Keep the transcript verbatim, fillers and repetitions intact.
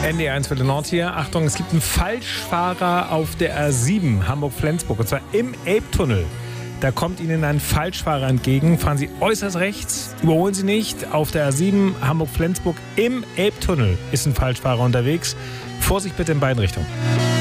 N D R eins Viertel Nord hier. Achtung, es gibt einen Falschfahrer auf der A sieben Hamburg-Flensburg. Und zwar im Elbtunnel. Da kommt Ihnen ein Falschfahrer entgegen. Fahren Sie äußerst rechts, überholen Sie nicht. Auf der A sieben Hamburg-Flensburg im Elbtunnel ist ein Falschfahrer unterwegs. Vorsicht bitte in beiden Richtungen.